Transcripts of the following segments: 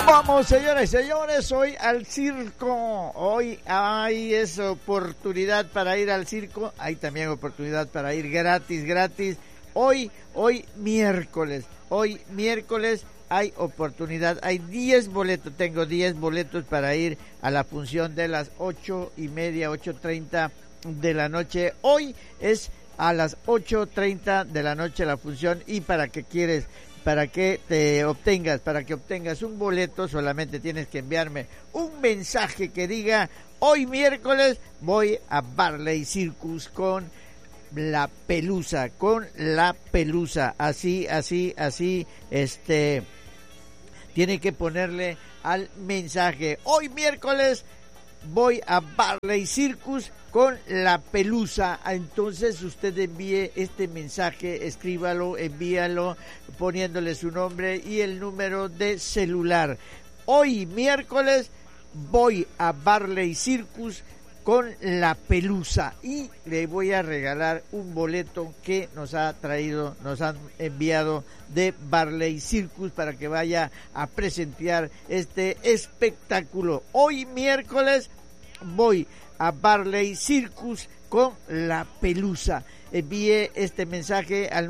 Vamos, señores y señores, hoy al circo. Hoy hay esa oportunidad para ir al circo. Hay también oportunidad para ir gratis. Hoy miércoles hay oportunidad. Hay 10 boletos. Tengo 10 boletos para ir a la función de las 8:30, 8:30 de la noche. Hoy es a las 8:30 de la noche la función. Y para que obtengas un boleto, solamente tienes que enviarme un mensaje que diga: hoy miércoles voy a Barley Circus con la pelusa, así, tiene que ponerle al mensaje: hoy miércoles voy a Barley Circus con la pelusa. Entonces usted envíe este mensaje, escríbalo, envíalo poniéndole su nombre y el número de celular. Hoy miércoles voy a Barley Circus con la pelusa y le voy a regalar un boleto que nos han enviado de Barley Circus para que vaya a presenciar este espectáculo. Hoy miércoles voy a Barley Circus con la pelusa. Envíe este mensaje al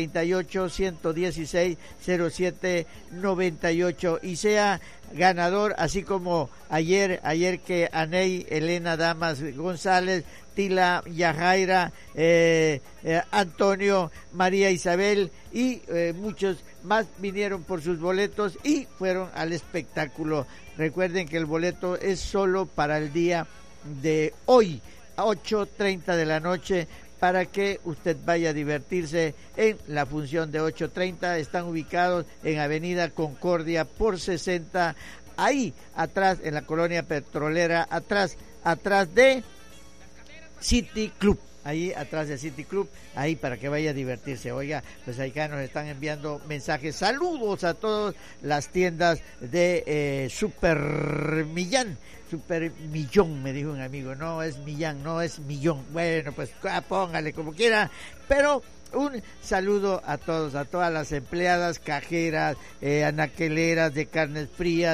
938-116-0798 y sea ganador, así como ayer que Aney Elena Damas González, Tila Yajaira, Antonio, María Isabel y muchos más vinieron por sus boletos y fueron al espectáculo. Recuerden que el boleto es solo para el día de hoy, a 8:30 de la noche, para que usted vaya a divertirse en la función de 8:30. Están ubicados en Avenida Concordia por 60, ahí atrás en la colonia petrolera, atrás de City Club. Ahí atrás del City Club, ahí para que vaya a divertirse. Oiga, pues acá nos están enviando mensajes. Saludos a todas las tiendas de Super Millón, me dijo un amigo. No es Millán, no es Millón. Bueno, pues póngale como quiera, pero un saludo a todas las empleadas, cajeras, anaqueleras de carnes frías,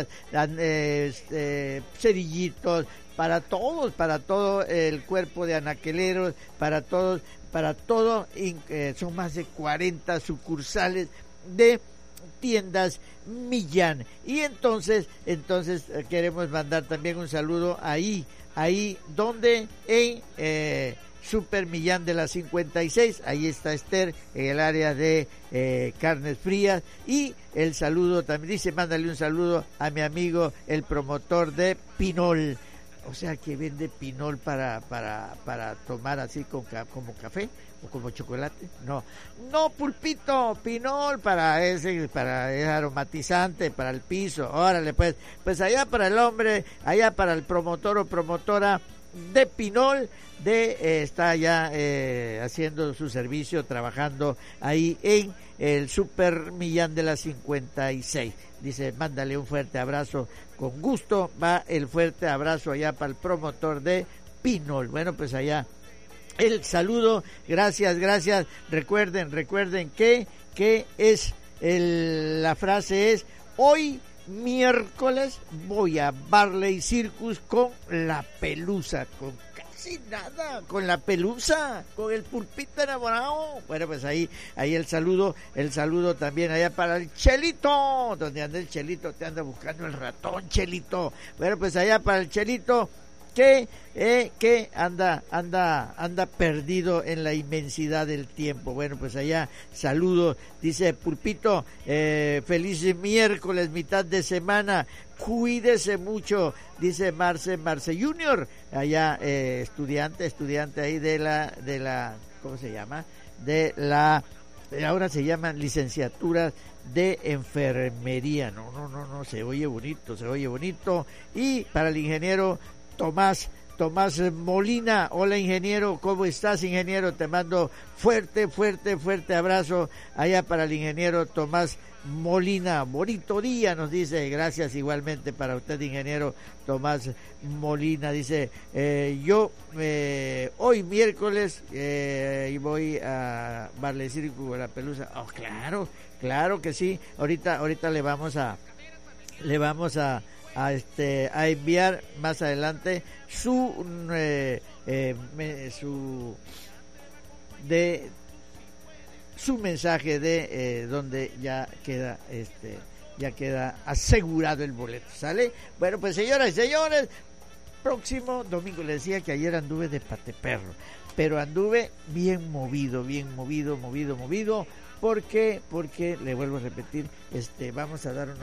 cerillitos, para todo el cuerpo de anaqueleros, para todo, son más de 40 sucursales de tiendas Millán. Y entonces queremos mandar también un saludo ahí donde en Super Millán de la 56, ahí está Esther en el área de carnes frías. Y el saludo también dice: mándale un saludo a mi amigo el promotor de Pinol. O sea, que vende Pinol para tomar así como café o como chocolate. No, Pulpito, Pinol es aromatizante para el piso. Órale, pues allá para el hombre, allá para el promotor o promotora de Pinol, está ya haciendo su servicio, trabajando ahí en el Super Millán de la 56. Dice: mándale un fuerte abrazo. Con gusto va el fuerte abrazo allá para el promotor de Pinol. Bueno, pues allá el saludo. Gracias. Recuerden que es la frase es: hoy miércoles voy a Barley Circus con la pelusa, con casi nada, con la pelusa, con el Pulpito enamorado. Bueno, pues ahí el saludo también allá para el Chelito. ¿Dónde anda el Chelito? Te anda buscando el ratón, Chelito. Bueno, pues allá para el Chelito, que anda perdido en la inmensidad del tiempo. Bueno, pues allá saludos. Dice Pulpito: feliz miércoles, mitad de semana, cuídese mucho. Dice Marce Junior, allá estudiante ahí de la ¿cómo se llama? Ahora se llaman licenciaturas de enfermería. No, se oye bonito. Y para el ingeniero Tomás Molina: hola ingeniero, ¿cómo estás, ingeniero? Te mando fuerte abrazo allá para el ingeniero Tomás Molina. Bonito día, nos dice. Gracias igualmente para usted, ingeniero Tomás Molina. Dice: yo hoy miércoles y voy a Barley Circus con la pelusa. Oh, claro que sí. Ahorita le vamos a le vamos a enviar más adelante su mensaje de donde ya queda asegurado el boleto, ¿sale? Bueno, pues señoras y señores, próximo domingo, les decía que ayer anduve de pateperro, pero anduve bien movido, porque le vuelvo a repetir, vamos a dar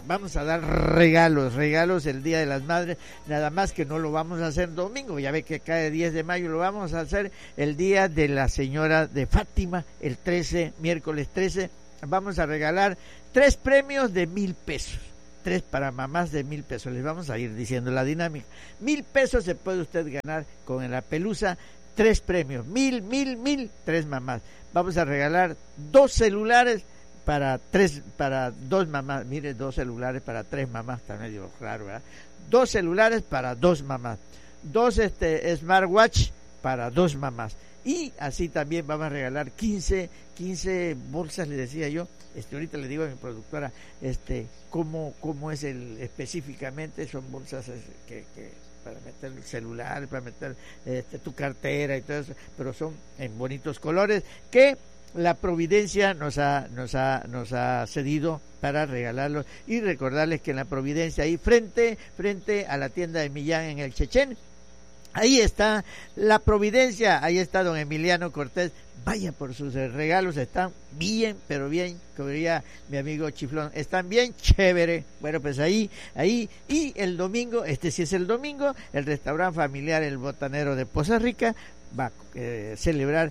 regalos el Día de las Madres, nada más que no lo vamos a hacer domingo, ya ve que cae 10 de mayo, lo vamos a hacer el Día de la Señora de Fátima, el 13, miércoles 13, vamos a regalar 3 premios de 1,000 pesos. 3 para mamás de 1,000 pesos, les vamos a ir diciendo la dinámica. 1,000 pesos se puede usted ganar con la pelusa, 3 premios, 1,000, 3 mamás. Vamos a regalar 2 celulares para 2 mamás. Mire, 2 celulares para 3 mamás, está medio raro, ¿verdad? 2 celulares para 2 mamás. 2 smartwatch para 2 mamás. Y así también vamos a regalar 15 bolsas, le decía yo. Ahorita le digo a mi productora cómo es específicamente. Son bolsas que para meter el celular, para meter tu cartera y todo eso, pero son en bonitos colores que la Providencia nos ha cedido para regalarlos. Y recordarles que en la Providencia, ahí frente a la tienda de Millán en el Chechén, ahí está la Providencia, ahí está don Emiliano Cortés. Vaya por sus regalos, están bien, pero bien, como diría mi amigo Chiflón, están bien chévere. Bueno, pues ahí, y el domingo, sí es el domingo, el restaurante familiar El Botanero de Poza Rica va a celebrar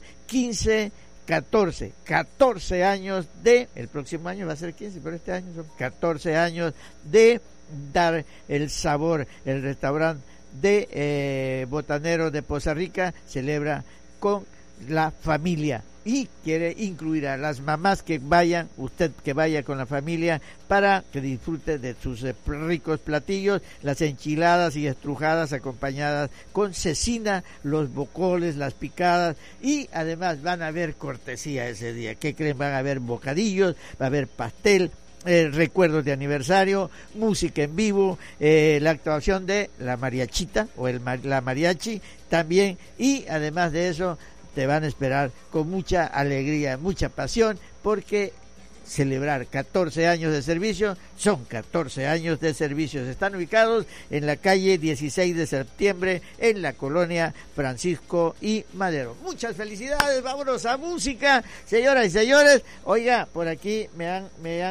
14 años el próximo año va a ser 15, pero este año son 14 años de dar el sabor. El restaurante de Botanero de Poza Rica celebra con la familia y quiere incluir a las mamás que vayan, usted que vaya con la familia para que disfrute de sus ricos platillos, las enchiladas y estrujadas acompañadas con cecina, los bocoles, las picadas, y además van a haber cortesía ese día. ¿Qué creen? Van a haber bocadillos, va a haber pastel, recuerdos de aniversario, música en vivo, la actuación de la mariachita o la mariachi también, y además de eso te van a esperar con mucha alegría, mucha pasión, porque celebrar 14 años de servicio son 14 años de servicios. Están ubicados en la calle 16 de septiembre en la colonia Francisco y Madero. Muchas felicidades, vámonos a música, señoras y señores. Oiga, por aquí no.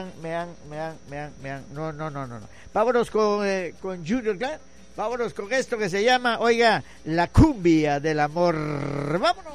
Vámonos con Junior Clan. Vámonos con esto que se llama, oiga, la cumbia del amor. Vámonos.